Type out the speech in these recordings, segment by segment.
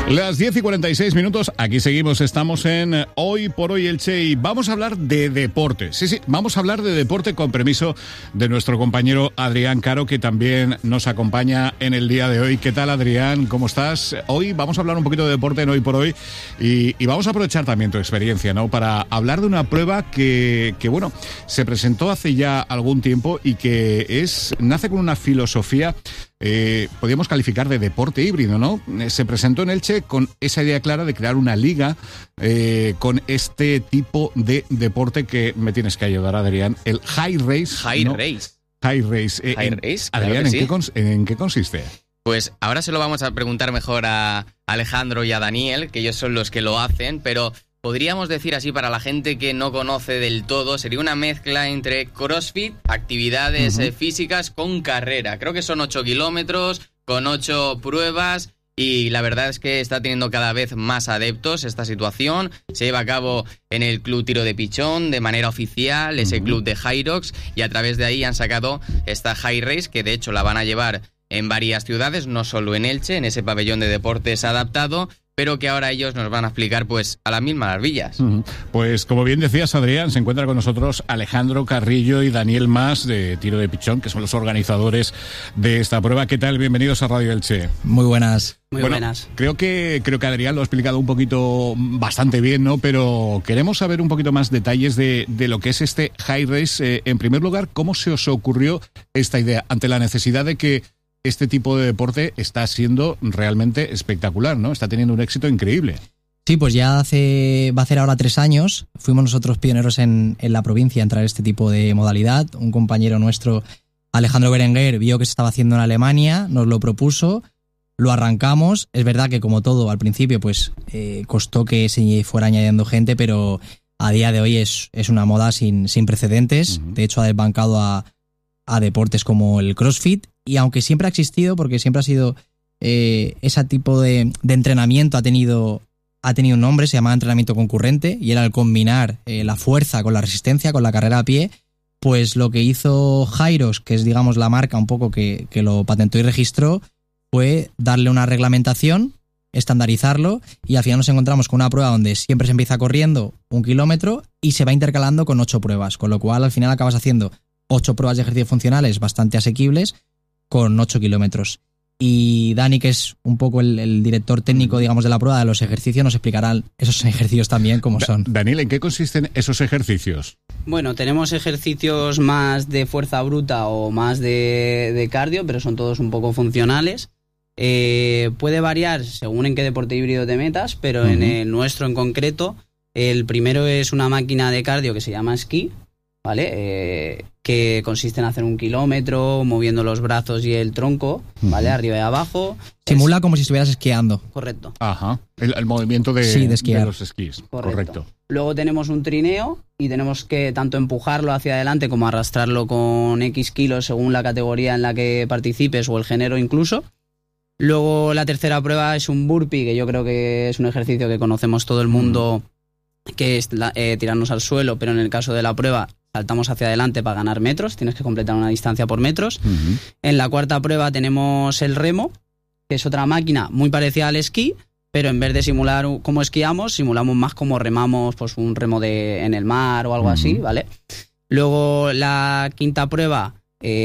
Las 10:46, aquí seguimos, estamos en Hoy por Hoy Elche y vamos a hablar de deporte. Sí, vamos a hablar de deporte con permiso de nuestro compañero Adrián Caro, que también nos acompaña en el día de hoy. ¿Qué tal, Adrián? ¿Cómo estás? Hoy vamos a hablar un poquito de deporte en Hoy por Hoy y vamos a aprovechar también tu experiencia, ¿no? Para hablar de una prueba que bueno, se presentó hace ya algún tiempo y que nace con una filosofía, podríamos calificar de deporte híbrido, ¿no? Se presentó en Elche con esa idea clara de crear una liga con este tipo de deporte que me tienes que ayudar, Adrián, el High Race. High Race. Adrián, ¿en qué consiste? Pues ahora se lo vamos a preguntar mejor a Alejandro y a Daniel, que ellos son los que lo hacen, pero podríamos decir así para la gente que no conoce del todo, sería una mezcla entre CrossFit, actividades físicas con carrera. Creo que son 8 kilómetros, con 8 pruebas. Y la verdad es que está teniendo cada vez más adeptos esta situación. Se lleva a cabo en el Club Tiro de Pichón de manera oficial, ese club de Hyrox, y a través de ahí han sacado esta High Race, que de hecho la van a llevar en varias ciudades, no solo en Elche, en ese pabellón de deportes adaptado, pero que ahora ellos nos van a explicar pues a las mil maravillas. Pues como bien decías, Adrián, se encuentra con nosotros Alejandro Carrillo y Daniel Mas de Tiro de Pichón, que son los organizadores de esta prueba. ¿Qué tal? Bienvenidos a Radio Elche. Muy buenas. Muy buenas. Creo que Adrián lo ha explicado un poquito bastante bien, ¿no? Pero queremos saber un poquito más detalles de lo que es este High Race. En primer lugar, ¿cómo se os ocurrió esta idea ante la necesidad de que este tipo de deporte está siendo realmente espectacular, ¿no? Está teniendo un éxito increíble. Sí, pues ya va a hacer ahora 3 años. Fuimos nosotros pioneros en la provincia a entrar en este tipo de modalidad. Un compañero nuestro, Alejandro Berenguer, vio que se estaba haciendo en Alemania, nos lo propuso, lo arrancamos. Es verdad que como todo, al principio pues costó que se fuera añadiendo gente, pero a día de hoy es una moda sin precedentes. De hecho, ha desbancado a deportes como el CrossFit, y aunque siempre ha existido, porque siempre ha sido ese tipo de entrenamiento, ha tenido un nombre, se llamaba entrenamiento concurrente, y era el combinar la fuerza con la resistencia, con la carrera a pie. Pues lo que hizo Hyrox, que es digamos la marca un poco que lo patentó y registró, fue darle una reglamentación, estandarizarlo, y al final nos encontramos con una prueba donde siempre se empieza corriendo 1 kilómetro y se va intercalando con 8 pruebas, con lo cual al final acabas haciendo 8 pruebas de ejercicios funcionales bastante asequibles con 8 kilómetros. Y Dani, que es un poco el director técnico, digamos, de la prueba de los ejercicios, nos explicará esos ejercicios también cómo son. Daniel, ¿en qué consisten esos ejercicios? Bueno, tenemos ejercicios más de fuerza bruta o más de cardio, pero son todos un poco funcionales. Puede variar según en qué deporte híbrido te metas, pero en el nuestro en concreto, el primero es una máquina de cardio que se llama esquí, ¿vale? Que consiste en hacer 1 kilómetro moviendo los brazos y el tronco, ¿vale? Arriba y abajo. Simula como si estuvieras esquiando. Correcto. Ajá. El movimiento de los esquís. Correcto. Luego tenemos un trineo y tenemos que tanto empujarlo hacia adelante como arrastrarlo con X kilos según la categoría en la que participes o el género incluso. Luego la tercera prueba es un burpee, que yo creo que es un ejercicio que conocemos todo el mundo, que es tirarnos al suelo, pero en el caso de la prueba saltamos hacia adelante para ganar metros, tienes que completar una distancia por metros. En la cuarta prueba tenemos el remo, que es otra máquina muy parecida al esquí, pero en vez de simular cómo esquiamos, simulamos más como remamos, pues un remo en el mar o algo así, ¿vale? Luego la quinta prueba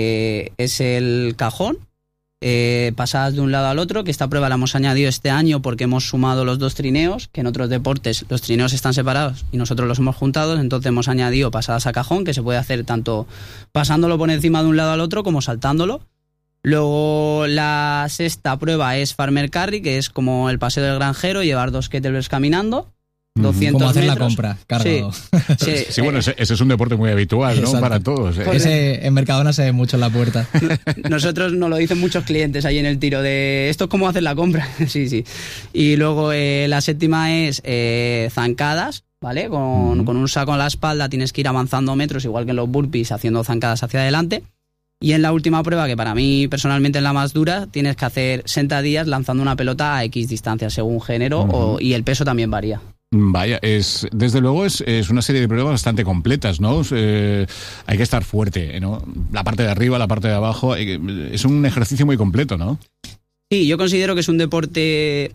es el cajón, pasadas de un lado al otro, que esta prueba la hemos añadido este año porque hemos sumado los 2 trineos, que en otros deportes los trineos están separados y nosotros los hemos juntado, entonces hemos añadido pasadas a cajón, que se puede hacer tanto pasándolo por encima de un lado al otro como saltándolo. Luego la sexta prueba es farmer carry, que es como el paseo del granjero, llevar 2 kettlebells caminando. 200 como hacer metros. La compra, cargado. Sí, bueno, ese es un deporte muy habitual, ¿no? Exacto. Para todos. Ese en Mercadona se ve mucho en la puerta. Nosotros nos lo dicen muchos clientes ahí en el tiro de esto es como hacer la compra. Sí. Y luego la séptima es zancadas, ¿vale? Con un saco en la espalda tienes que ir avanzando metros, igual que en los burpees, haciendo zancadas hacia adelante. Y en la última prueba, que para mí personalmente es la más dura, tienes que hacer sentadillas lanzando una pelota a X distancia según género y el peso también varía. Vaya, desde luego es una serie de pruebas bastante completas, ¿no? Hay que estar fuerte, ¿no? La parte de arriba, la parte de abajo, es un ejercicio muy completo, ¿no? Sí, yo considero que es un deporte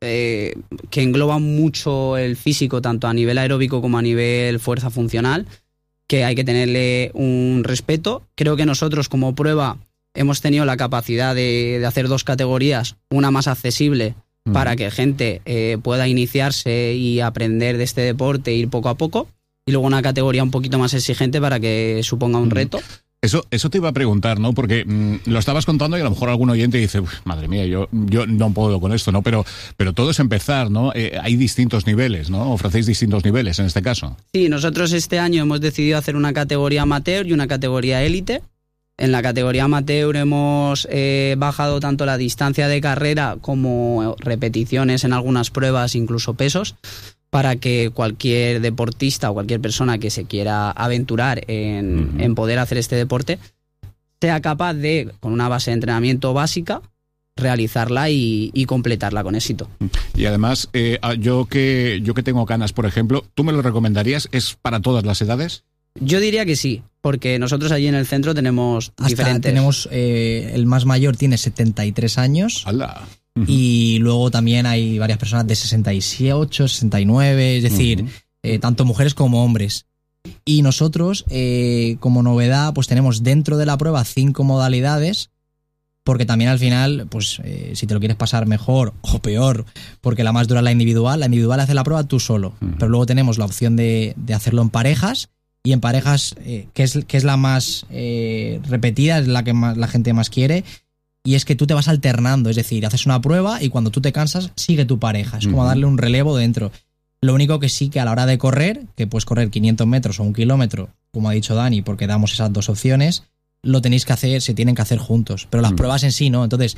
que engloba mucho el físico, tanto a nivel aeróbico como a nivel fuerza funcional, que hay que tenerle un respeto. Creo que nosotros como prueba hemos tenido la capacidad de hacer 2 categorías, una más accesible para que gente pueda iniciarse y aprender de este deporte e ir poco a poco, y luego una categoría un poquito más exigente para que suponga un reto. Eso te iba a preguntar, ¿no? Porque lo estabas contando y a lo mejor algún oyente dice, madre mía, yo no puedo con esto, ¿no? Pero todo es empezar, ¿no? Hay distintos niveles, ¿no? Ofrecéis distintos niveles en este caso. Sí, nosotros este año hemos decidido hacer una categoría amateur y una categoría élite. En la categoría amateur hemos bajado tanto la distancia de carrera como repeticiones en algunas pruebas, incluso pesos, para que cualquier deportista o cualquier persona que se quiera aventurar en poder hacer este deporte sea capaz de, con una base de entrenamiento básica, realizarla y completarla con éxito. Y además, yo que tengo canas, por ejemplo, ¿tú me lo recomendarías? ¿Es para todas las edades? Yo diría que sí, porque nosotros allí en el centro tenemos diferentes. Tenemos, el más mayor tiene 73 años. ¡Hala! Y luego también hay varias personas de 68, 69, es decir, tanto mujeres como hombres. Y nosotros, como novedad, pues tenemos dentro de la prueba 5 modalidades, porque también al final, pues si te lo quieres pasar mejor o peor, porque la más dura es la individual hace la prueba tú solo, pero luego tenemos la opción de hacerlo en parejas, y en parejas, que es la más repetida, es la que más, la gente más quiere. Y es que tú te vas alternando, es decir, haces una prueba y cuando tú te cansas, sigue tu pareja. Es como darle un relevo dentro. Lo único que sí que a la hora de correr, que puedes correr 500 metros o 1 kilómetro, como ha dicho Dani, porque damos esas 2 opciones, lo tenéis que hacer, se tienen que hacer juntos. Pero las pruebas en sí, ¿no? Entonces,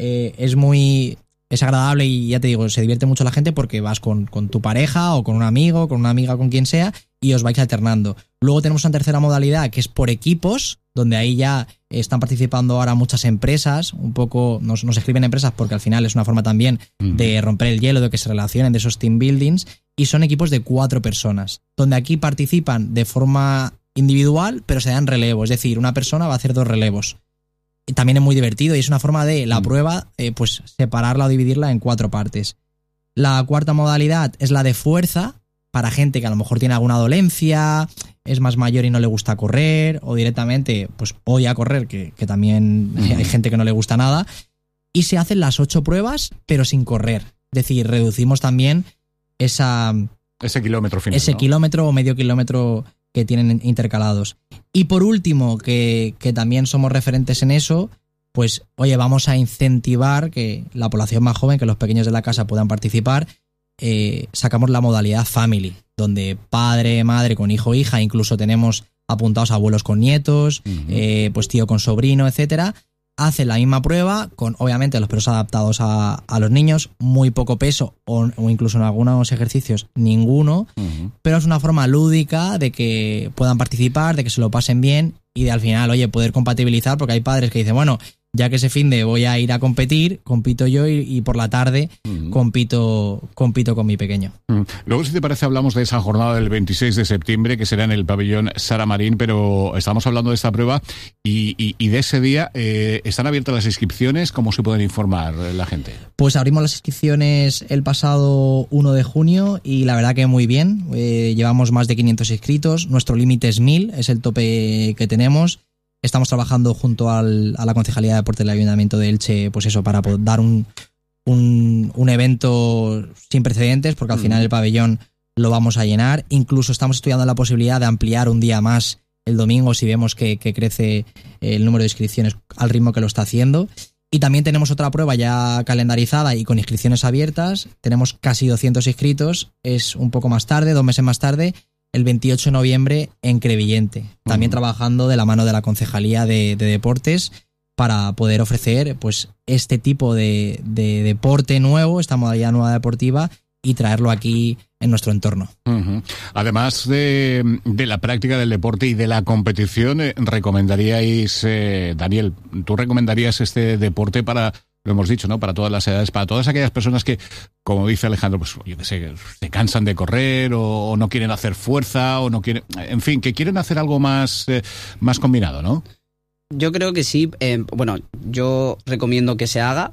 es agradable y ya te digo, se divierte mucho la gente porque vas con tu pareja o con un amigo, con una amiga, con quien sea, y os vais alternando. Luego tenemos una tercera modalidad que es por equipos, donde ahí ya están participando ahora muchas empresas, un poco nos escriben empresas porque al final es una forma también de romper el hielo, de que se relacionen, de esos team buildings, y son equipos de 4 personas, donde aquí participan de forma individual, pero se dan relevo, es decir, una persona va a hacer 2 relevos. Y también es muy divertido y es una forma de la prueba, pues separarla o dividirla en 4 partes. La cuarta modalidad es la de fuerza, para gente que a lo mejor tiene alguna dolencia, es más mayor y no le gusta correr, o directamente pues odia correr, que también hay gente que no le gusta nada, y se hacen las 8 pruebas, pero sin correr. Es decir, reducimos también ese kilómetro final, ese, ¿no?, kilómetro o medio kilómetro que tienen intercalados. Y por último, que también somos referentes en eso, pues oye, vamos a incentivar que la población más joven, que los pequeños de la casa puedan participar. Sacamos la modalidad family, donde padre, madre con hijo, hija, incluso tenemos apuntados abuelos con nietos, pues tío con sobrino, etcétera. Hacen la misma prueba con, obviamente, los pesos adaptados a los niños, muy poco peso o incluso en algunos ejercicios ninguno, pero es una forma lúdica de que puedan participar, de que se lo pasen bien y de al final, oye, poder compatibilizar, porque hay padres que dicen, bueno, ya que ese fin de voy a ir a competir, compito yo y por la tarde compito con mi pequeño. Luego, si te parece, hablamos de esa jornada del 26 de septiembre, que será en el pabellón Sara Marín, pero estamos hablando de esta prueba y de ese día. ¿Están abiertas las inscripciones? ¿Cómo se pueden informar la gente? Pues abrimos las inscripciones el pasado 1 de junio y la verdad que muy bien. Llevamos más de 500 inscritos. Nuestro límite es 1000, es el tope que tenemos. Estamos trabajando junto a la Concejalía de Deporte del Ayuntamiento de Elche, pues eso, para dar un evento sin precedentes, porque al final el pabellón lo vamos a llenar. Incluso estamos estudiando la posibilidad de ampliar un día más el domingo si vemos que crece el número de inscripciones al ritmo que lo está haciendo. Y también tenemos otra prueba ya calendarizada y con inscripciones abiertas. Tenemos casi 200 inscritos, es un poco más tarde, 2 meses más tarde, el 28 de noviembre en Crevillente, también trabajando de la mano de la Concejalía de Deportes para poder ofrecer pues este tipo de deporte nuevo, esta modalidad nueva deportiva, y traerlo aquí en nuestro entorno. Además de la práctica del deporte y de la competición, recomendaríais, Daniel, ¿tú recomendarías este deporte para, lo hemos dicho, ¿no?, para todas las edades, para todas aquellas personas que, como dice Alejandro, pues yo que sé, se cansan de correr o no quieren hacer fuerza o no quieren, en fin, que quieren hacer algo más combinado, ¿no? Yo creo que sí. Bueno, yo recomiendo que se haga.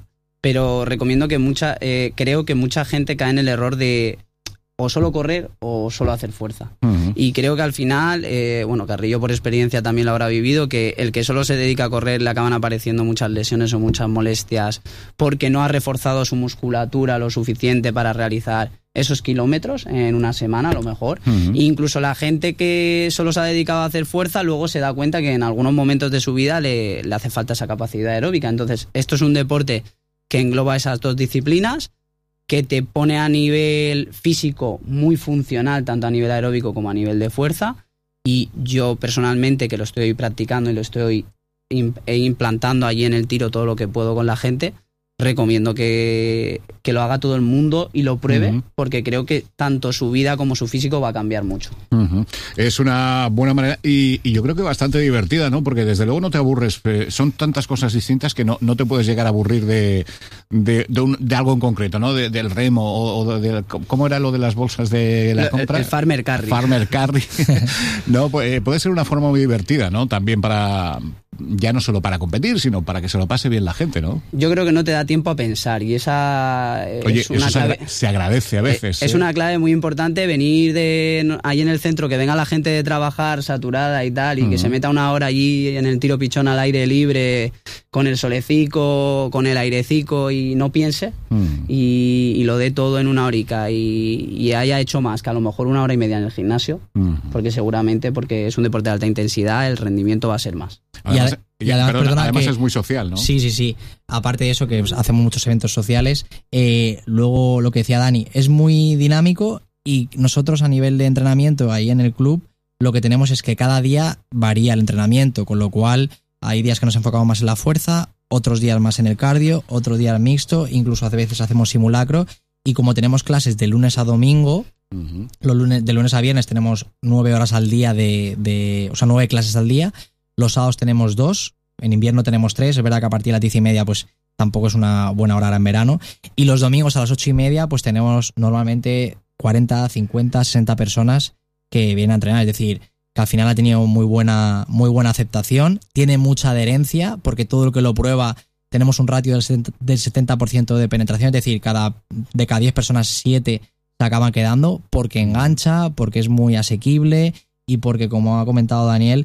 pero recomiendo que creo que mucha gente cae en el error de o solo correr o solo hacer fuerza. Y creo que al final, Carrillo por experiencia también lo habrá vivido, que el que solo se dedica a correr le acaban apareciendo muchas lesiones o muchas molestias porque no ha reforzado su musculatura lo suficiente para realizar esos kilómetros en una semana a lo mejor. E incluso la gente que solo se ha dedicado a hacer fuerza luego se da cuenta que en algunos momentos de su vida le hace falta esa capacidad aeróbica. Entonces esto es un deporte que engloba esas dos disciplinas, que te pone a nivel físico muy funcional, tanto a nivel aeróbico como a nivel de fuerza. Y yo personalmente, que lo estoy practicando y lo estoy implantando allí en el tiro todo lo que puedo con la gente, recomiendo que lo haga todo el mundo y lo pruebe, porque creo que tanto su vida como su físico va a cambiar mucho. Es una buena manera y yo creo que bastante divertida, ¿no? Porque desde luego no te aburres. Son tantas cosas distintas que no te puedes llegar a aburrir de algo en concreto, ¿no? Del remo o de ¿cómo era lo de las bolsas de la compra? El Farmer Carry. Farmer Carry. No, puede ser una forma muy divertida, ¿no? También ya no solo para competir, sino para que se lo pase bien la gente, ¿no? Yo creo que no te da tiempo a pensar y esa es una clave. Se agradece a veces. Es una clave muy importante venir de ahí en el centro, que venga la gente de trabajar saturada y tal, y que se meta una hora allí en el tiro pichón al aire libre, con el solecico, con el airecico y no piense y lo dé todo en una horica y haya hecho más que a lo mejor 1 hora y media en el gimnasio, porque es un deporte de alta intensidad, el rendimiento va a ser más. Además es muy social, ¿no? Sí. Aparte de eso, que hacemos muchos eventos sociales, luego lo que decía Dani, es muy dinámico y nosotros a nivel de entrenamiento ahí en el club lo que tenemos es que cada día varía el entrenamiento, con lo cual hay días que nos enfocamos más en la fuerza, otros días más en el cardio, otro día mixto, incluso a veces hacemos simulacro, y como tenemos clases de lunes a domingo, de lunes a viernes tenemos 9 horas al día 9 clases al día. Los sábados tenemos 2, en invierno tenemos 3, es verdad que a partir de las 10:30 pues tampoco es una buena hora en verano, y los domingos a las 8:30 pues tenemos normalmente 40, 50, 60 personas que vienen a entrenar, es decir, que al final ha tenido muy buena aceptación, tiene mucha adherencia porque todo el que lo prueba tenemos un ratio del 70% de penetración, es decir, de cada 10 personas 7 se acaban quedando porque engancha, porque es muy asequible y porque, como ha comentado Daniel,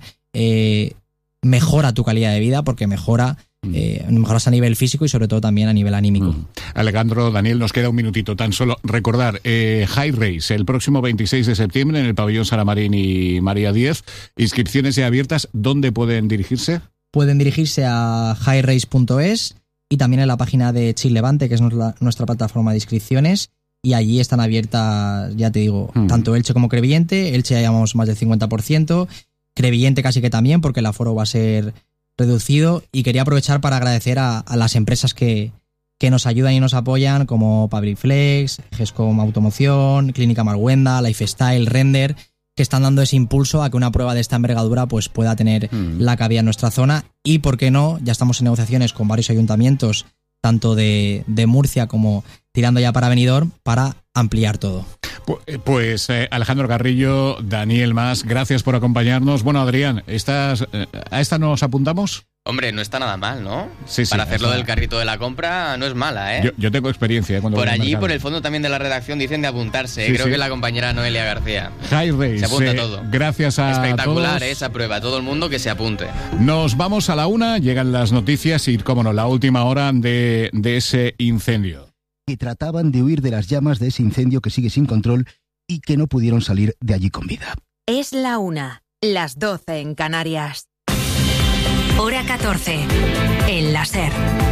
mejora tu calidad de vida porque mejoras a nivel físico y sobre todo también a nivel anímico. Alejandro, Daniel, nos queda un minutito tan solo. Recordar, High Race, el próximo 26 de septiembre en el pabellón Sara Marín y María Díez. Inscripciones ya abiertas. ¿Dónde pueden dirigirse? Pueden dirigirse a highrace.es y también en la página de Chill Levante, que es nuestra plataforma de inscripciones, y allí están abiertas, ya te digo, tanto Elche como Crevillente. Elche ya llevamos más del 50%, Crevillente casi que también, porque el aforo va a ser reducido, y quería aprovechar para agradecer a las empresas que nos ayudan y nos apoyan, como Pabriflex, Gescom Automoción, Clínica Marguenda, Lifestyle, Render, que están dando ese impulso a que una prueba de esta envergadura pues pueda tener la cabida en nuestra zona. Y por qué no, ya estamos en negociaciones con varios ayuntamientos, tanto de Murcia como tirando ya para Benidorm, para ampliar todo. Pues Alejandro Carrillo, Daniel Mas, gracias por acompañarnos. Bueno, Adrián, ¿a esta nos apuntamos? Hombre, no está nada mal, ¿no? Sí, para hacerlo del carrito de la compra no es mala, ¿eh? Yo tengo experiencia. Por allí, por el fondo también de la redacción, dicen de apuntarse. Sí, creo que la compañera Noelia García. High Race. Se apunta todo. Gracias a Espectacular todos. Esa prueba. Todo el mundo que se apunte. Nos vamos a la 1, llegan las noticias y, cómo no, la última hora de ese incendio. Que trataban de huir de las llamas de ese incendio que sigue sin control y que no pudieron salir de allí con vida. Es la 1, las 12 en Canarias. Hora 14, en la SER.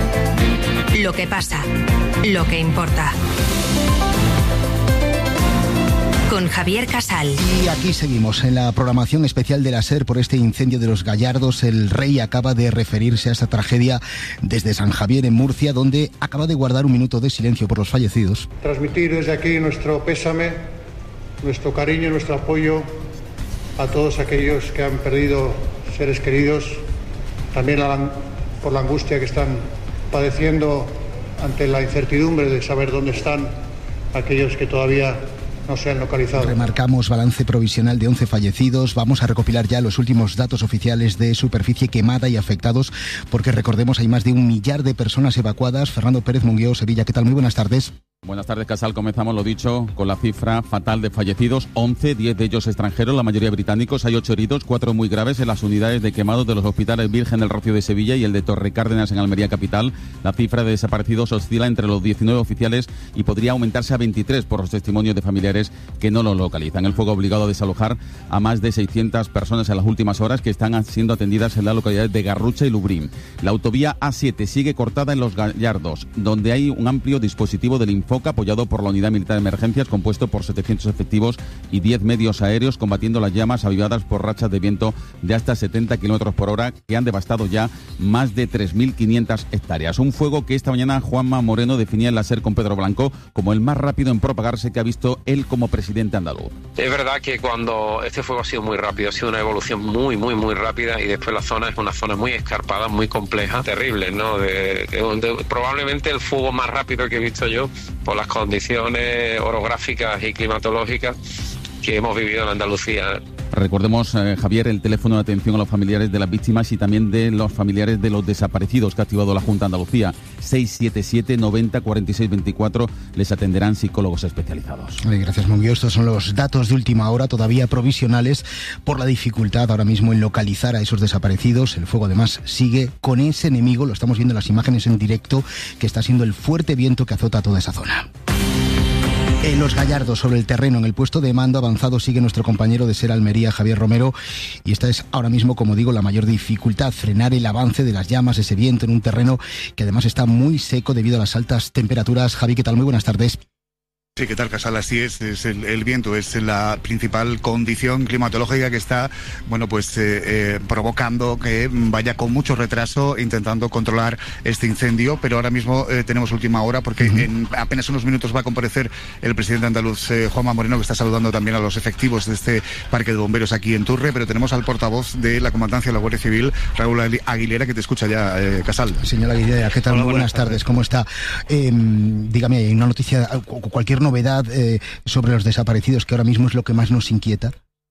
Lo que pasa, lo que importa. Con Javier Casal. Y aquí seguimos en la programación especial de la SER por este incendio de los Gallardos. El Rey acaba de referirse a esta tragedia desde San Javier, en Murcia, donde acaba de guardar un minuto de silencio por los fallecidos. Transmitir desde aquí nuestro pésame, nuestro cariño, nuestro apoyo a todos aquellos que han perdido seres queridos, también por la angustia que están padeciendo ante la incertidumbre de saber dónde están aquellos que todavía no se han localizado. Remarcamos balance provisional de 11 fallecidos. Vamos a recopilar ya los últimos datos oficiales de superficie quemada y afectados, porque recordemos hay más de 1 millar de personas evacuadas. Fernando Pérez Mungueo, Sevilla, ¿qué tal? Muy buenas tardes. Buenas tardes, Casal. Comenzamos, lo dicho, con la cifra fatal de fallecidos. 11, 10 de ellos extranjeros, la mayoría británicos. Hay 8 heridos, 4 muy graves en las unidades de quemados de los hospitales Virgen del Rocío de Sevilla y el de Torre Cárdenas en Almería capital. La cifra de desaparecidos oscila entre los 19 oficiales y podría aumentarse a 23 por los testimonios de familiares que no lo localizan. El fuego ha obligado a desalojar a más de 600 personas en las últimas horas, que están siendo atendidas en las localidades de Garrucha y Lubrín. La autovía A7 sigue cortada en Los Gallardos, donde hay un amplio dispositivo del Infoca apoyado por la Unidad Militar de Emergencias, compuesto por 700 efectivos y 10 medios aéreos, combatiendo las llamas avivadas por rachas de viento de hasta 70 kilómetros por hora que han devastado ya más de 3.500 hectáreas. Un fuego que esta mañana Juanma Moreno definía en la SER con Pedro Blanco como el más rápido en propagarse que ha visto él como presidente andaluz. Es verdad que cuando este fuego ha sido muy rápido, ha sido una evolución muy rápida, y después la zona es una zona muy escarpada, muy compleja, terrible, ¿no? Probablemente el fuego más rápido que he visto yo, por las condiciones orográficas y climatológicas que hemos vivido en Andalucía. Recordemos, Javier, el teléfono de atención a los familiares de las víctimas y también de los familiares de los desaparecidos que ha activado la Junta de Andalucía. 677 90 46 24. Les atenderán psicólogos especializados. Gracias, Munguio. Estos son los datos de última hora, todavía provisionales, por la dificultad ahora mismo en localizar a esos desaparecidos. El fuego, además, sigue con ese enemigo, lo estamos viendo en las imágenes en directo, que está siendo el fuerte viento que azota toda esa zona. En Los Gallardos, sobre el terreno, en el puesto de mando avanzado, sigue nuestro compañero de SER Almería, Javier Romero, y esta es ahora mismo, como digo, la mayor dificultad, frenar el avance de las llamas, ese viento en un terreno que además está muy seco debido a las altas temperaturas. Javi, ¿qué tal? Muy buenas tardes. Sí, ¿qué tal, Casal? Así es el viento, es la principal condición climatológica que está, provocando que vaya con mucho retraso intentando controlar este incendio, pero ahora mismo tenemos última hora porque en apenas unos minutos va a comparecer el presidente andaluz, Juanma Moreno, que está saludando también a los efectivos de este parque de bomberos aquí en Turre, pero tenemos al portavoz de la Comandancia de la Guardia Civil, Raúl Aguilera, que te escucha ya, Casal. Señor Aguilera, ¿qué tal? Muy buenas tardes, ¿cómo está? Dígame, ¿hay una noticia, cualquier novedad sobre los desaparecidos, que ahora mismo es lo que más nos inquieta?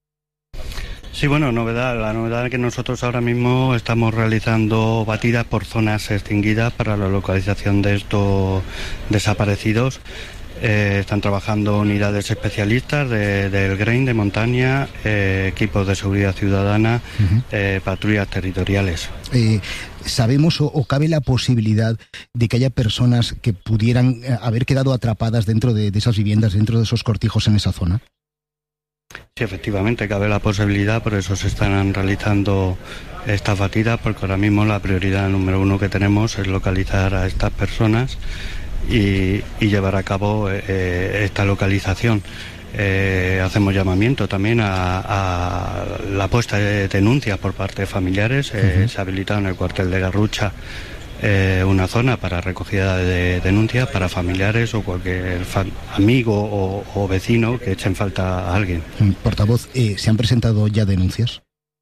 Sí, bueno, la novedad es que nosotros ahora mismo estamos realizando batidas por zonas extinguidas para la localización de estos desaparecidos. Están trabajando unidades especialistas del GREIN de montaña, equipos de seguridad ciudadana, patrullas territoriales. ¿Sabemos o cabe la posibilidad de que haya personas que pudieran haber quedado atrapadas dentro de esas viviendas, dentro de esos cortijos en esa zona? Sí, efectivamente, cabe la posibilidad, por eso se están realizando estas batidas, porque ahora mismo la prioridad número 1 que tenemos es localizar a estas personas y llevar a cabo esta localización. Hacemos llamamiento también a la puesta de denuncias por parte de familiares. Se ha habilitado en el cuartel de Garrucha una zona para recogida de denuncias para familiares o cualquier amigo o vecino que echen falta a alguien. Portavoz, ¿se han presentado ya denuncias?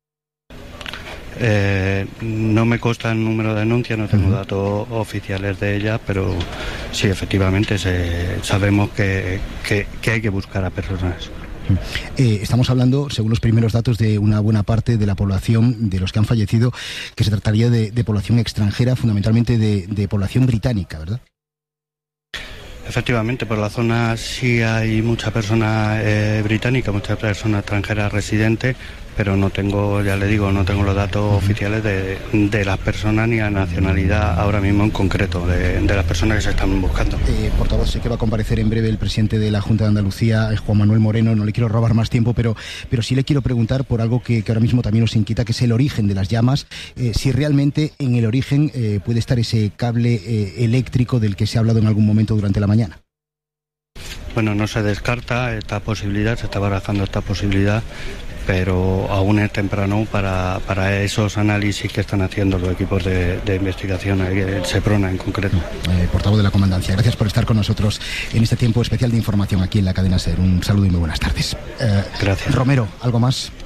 No me consta el número de denuncias, no tengo datos oficiales de ellas, pero sí, efectivamente sabemos que hay que buscar a personas. Estamos hablando, según los primeros datos, de una buena parte de la población, de los que han fallecido, que se trataría de población extranjera, fundamentalmente de población británica, ¿verdad? Efectivamente, por la zona sí hay mucha persona británica, mucha persona extranjera residente, pero no tengo los datos oficiales de las personas ni la nacionalidad ahora mismo en concreto de las personas que se están buscando. Portavoz, sé que va a comparecer en breve el presidente de la Junta de Andalucía, Juan Manuel Moreno. No le quiero robar más tiempo, pero sí le quiero preguntar por algo que ahora mismo también nos inquieta, que es el origen de las llamas. Si realmente en el origen puede estar ese cable eléctrico del que se ha hablado en algún momento durante la mañana. Bueno, no se descarta esta posibilidad, se está barajando esta posibilidad, pero aún es temprano para esos análisis que están haciendo los equipos de investigación, el SEPRONA en concreto. Portavoz de la Comandancia, gracias por estar con nosotros en este tiempo especial de información aquí en la cadena SER. Un saludo y muy buenas tardes. Gracias. Romero, ¿algo más?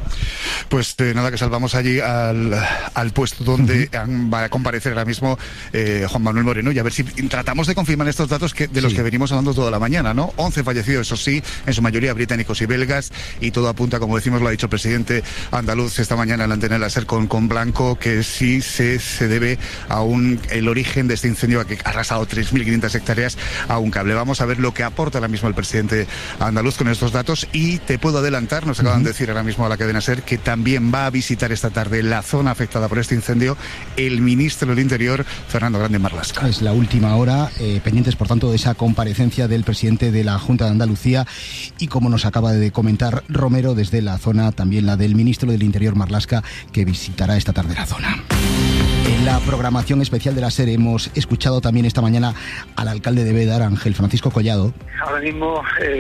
Pues nada, que salvamos allí al puesto donde va a comparecer ahora mismo Juan Manuel Moreno, y a ver si tratamos de confirmar estos datos de los que venimos hablando toda la mañana, ¿no? 11 fallecidos, eso sí, en su mayoría británicos y belgas, y todo apunta, como decimos, lo ha dicho el presidente andaluz esta mañana en la antena de la SER con Blanco, que sí se debe a el origen de este incendio que ha arrasado 3.500 hectáreas a un cable. Vamos a ver lo que aporta ahora mismo el presidente andaluz con estos datos, y te puedo adelantar, nos acaban de decir ahora mismo a la cadena SER, que también va a visitar esta tarde la zona afectada por este incendio el ministro del Interior, Fernando Grande Marlaska. Es la última hora, pendientes por tanto de esa comparecencia del presidente de la Junta de Andalucía, y como nos acaba de comentar Romero, desde la zona también la del ministro del Interior Marlaska, que visitará esta tarde la zona. En la programación especial de la SER hemos escuchado también esta mañana al alcalde de Bédar, Ángel Francisco Collado. Ahora mismo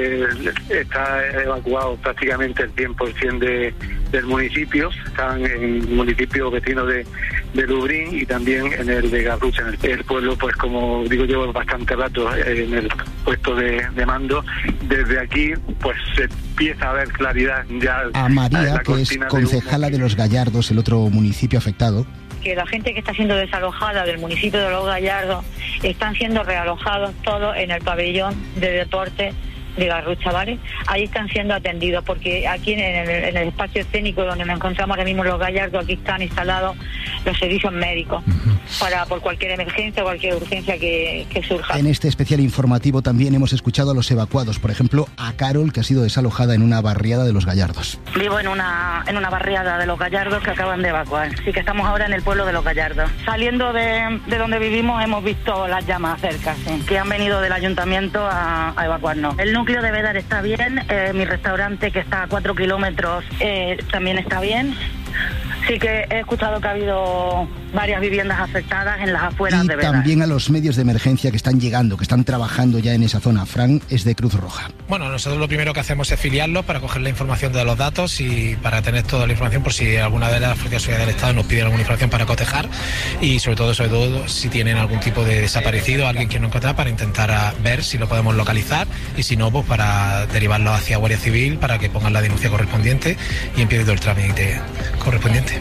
está evacuado prácticamente el 100% del municipio. Están en municipios vecinos de Lubrín y también en el de Garrucha. El pueblo, pues como digo, llevo bastante rato en el puesto de mando. Desde aquí, pues se empieza a ver claridad ya. A María, que es concejala de Los Gallardos, el otro municipio afectado. Que la gente que está siendo desalojada del municipio de Los Gallardos están siendo realojados todos en el pabellón de deporte de Garrucha, ¿vale? Ahí están siendo atendidos, porque aquí en el espacio escénico donde nos encontramos ahora mismo en Los Gallardos, aquí están instalados los servicios médicos por cualquier emergencia o cualquier urgencia que surja. En este especial informativo también hemos escuchado a los evacuados, por ejemplo a Carol, que ha sido desalojada en una barriada de Los Gallardos. Vivo en una barriada de Los Gallardos que acaban de evacuar, así que estamos ahora en el pueblo de Los Gallardos. Saliendo de donde vivimos hemos visto las llamas cerca, sí, que han venido del ayuntamiento a evacuarnos. El núcleo de Bédar está bien, mi restaurante, que está a 4 kilómetros, también está bien. Sí que he escuchado que ha habido varias viviendas afectadas en las afueras de Bédar. Y también a los medios de emergencia que están llegando, que están trabajando ya en esa zona. Fran es de Cruz Roja. Bueno, nosotros lo primero que hacemos es filiarlos para coger la información de los datos y para tener toda la información por si alguna de las fuerzas de seguridad del Estado nos pide alguna información para cotejar, y sobre todo si tienen algún tipo de desaparecido, alguien que no encontrar, para intentar ver si lo podemos localizar, y si no, pues para derivarlo hacia Guardia Civil para que pongan la denuncia correspondiente y empiece todo el trámite correspondiente.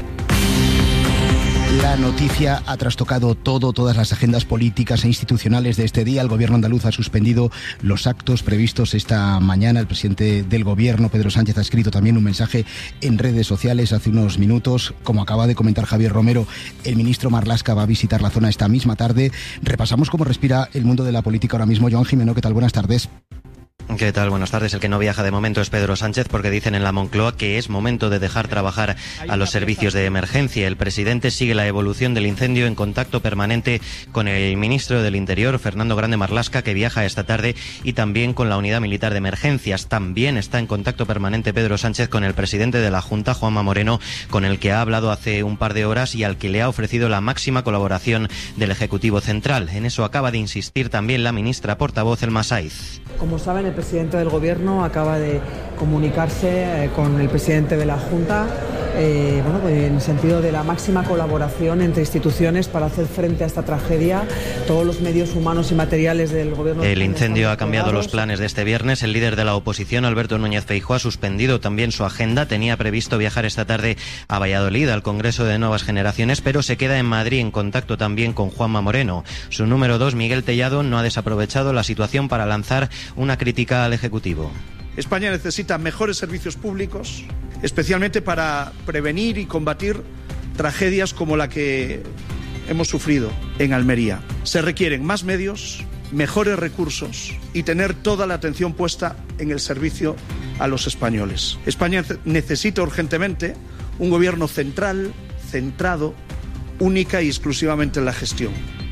La noticia ha trastocado todas las agendas políticas e institucionales de este día. El gobierno andaluz ha suspendido los actos previstos esta mañana. El presidente del gobierno, Pedro Sánchez, ha escrito también un mensaje en redes sociales hace unos minutos. Como acaba de comentar Javier Romero, el ministro Marlaska va a visitar la zona esta misma tarde. Repasamos cómo respira el mundo de la política ahora mismo. Joan Jimeno, ¿qué tal? Buenas tardes. ¿Qué tal? Buenas tardes. El que no viaja de momento es Pedro Sánchez, porque dicen en la Moncloa que es momento de dejar trabajar a los servicios de emergencia. El presidente sigue la evolución del incendio en contacto permanente con el ministro del Interior, Fernando Grande Marlaska, que viaja esta tarde, y también con la Unidad Militar de Emergencias. También está en contacto permanente Pedro Sánchez con el presidente de la Junta, Juanma Moreno, con el que ha hablado hace un par de horas y al que le ha ofrecido la máxima colaboración del Ejecutivo Central. En eso acaba de insistir también la ministra portavoz, Elma Saiz. Como saben, el presidente del Gobierno acaba de comunicarse con el presidente de la Junta, pues en el sentido de la máxima colaboración entre instituciones para hacer frente a esta tragedia. Todos los medios humanos y materiales del Gobierno. El incendio ha cambiado los planes de este viernes. El líder de la oposición, Alberto Núñez Feijóo, ha suspendido también su agenda. Tenía previsto viajar esta tarde a Valladolid, al Congreso de Nuevas Generaciones, pero se queda en Madrid en contacto también con Juanma Moreno. Su número 2, Miguel Tellado, no ha desaprovechado la situación para lanzar una crítica al Ejecutivo. España necesita mejores servicios públicos, especialmente para prevenir y combatir tragedias como la que hemos sufrido en Almería. Se requieren más medios, mejores recursos y tener toda la atención puesta en el servicio a los españoles. España necesita urgentemente un gobierno central, centrado, única y exclusivamente en la gestión.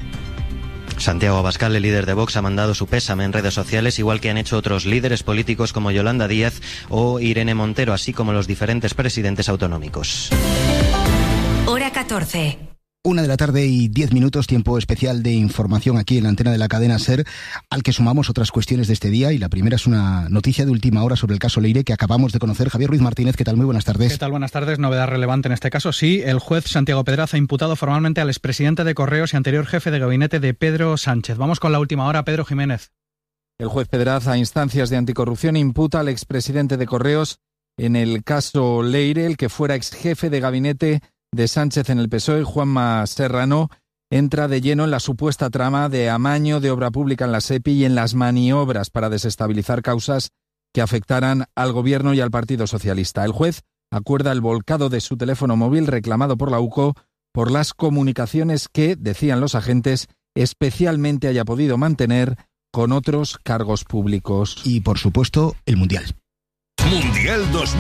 Santiago Abascal, el líder de Vox, ha mandado su pésame en redes sociales, igual que han hecho otros líderes políticos como Yolanda Díaz o Irene Montero, así como los diferentes presidentes autonómicos. Hora 14. 1:10 p.m, tiempo especial de información aquí en la antena de la cadena SER, al que sumamos otras cuestiones de este día, y la primera es una noticia de última hora sobre el caso Leire que acabamos de conocer. Javier Ruiz Martínez, ¿qué tal? Muy buenas tardes. ¿Qué tal? Buenas tardes. Novedad relevante en este caso, sí. El juez Santiago Pedraz ha imputado formalmente al expresidente de Correos y anterior jefe de gabinete de Pedro Sánchez. Vamos con la última hora, Pedro Jiménez. El juez Pedraz, a instancias de anticorrupción, imputa al expresidente de Correos en el caso Leire, el que fuera ex jefe de gabinete de Sánchez en el PSOE, Juanma Serrano, entra de lleno en la supuesta trama de amaño de obra pública en la SEPI y en las maniobras para desestabilizar causas que afectaran al Gobierno y al Partido Socialista. El juez acuerda el volcado de su teléfono móvil reclamado por la UCO por las comunicaciones que, decían los agentes, especialmente haya podido mantener con otros cargos públicos. Y, por supuesto, el Mundial. Mundial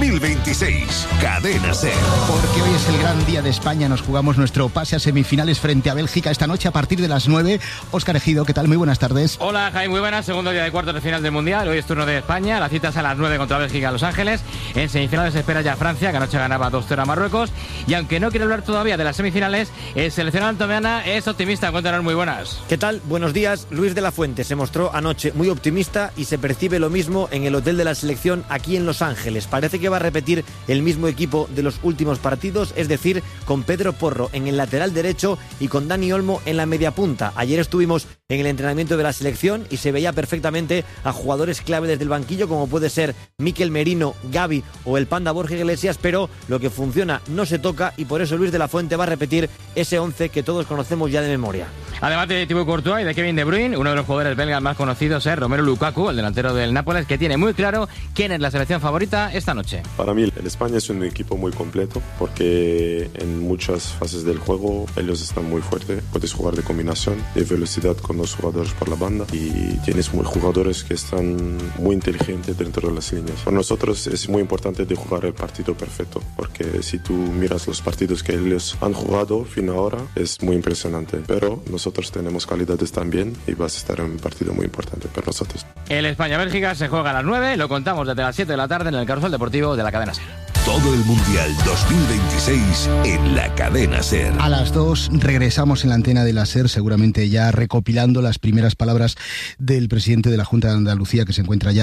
2026, Cadena SER. Porque hoy es el gran día de España, nos jugamos nuestro pase a semifinales frente a Bélgica esta noche a partir de las 9. Óscar Ejido, ¿qué tal? Muy buenas tardes. Hola, Jaime, muy buenas. Segundo día de cuartos de final del Mundial. Hoy es turno de España. La cita es a las 9 contra Bélgica en Los Ángeles. En semifinales se espera ya Francia, que anoche ganaba 2-0 a Marruecos. Y aunque no quiere hablar todavía de las semifinales, el seleccionado antomeana es optimista. Cuéntanos, muy buenas. ¿Qué tal? Buenos días. Luis de la Fuente se mostró anoche muy optimista y se percibe lo mismo en el hotel de la selección aquí en Los Ángeles. Parece que va a repetir el mismo equipo de los últimos partidos, es decir, con Pedro Porro en el lateral derecho y con Dani Olmo en la media punta. Ayer estuvimos en el entrenamiento de la selección y se veía perfectamente a jugadores clave desde el banquillo, como puede ser Mikel Merino, Gavi o el Panda Borja Iglesias, pero lo que funciona no se toca y por eso Luis de la Fuente va a repetir ese 11 que todos conocemos ya de memoria. Además de Thibaut Courtois y de Kevin De Bruyne, uno de los jugadores belgas más conocidos es Romelu Lukaku, el delantero del Nápoles, que tiene muy claro quién es la selección favorita esta noche. Para mí, el España es un equipo muy completo porque en muchas fases del juego ellos están muy fuertes. Puedes jugar de combinación, de velocidad con los jugadores por la banda y tienes jugadores que están muy inteligentes dentro de las líneas. Para nosotros es muy importante de jugar el partido perfecto porque si tú miras los partidos que ellos han jugado fin ahora es muy impresionante, pero nosotros tenemos calidades también y vas a estar en un partido muy importante para nosotros. El España-Bélgica se juega a las 9, lo contamos desde las 7 de la tarde en el Carrusel Deportivo de la Cadena SER. Todo el Mundial 2026 en la Cadena SER. A las 2 regresamos en la antena de la SER, seguramente ya recopilando las primeras palabras del presidente de la Junta de Andalucía, que se encuentra ya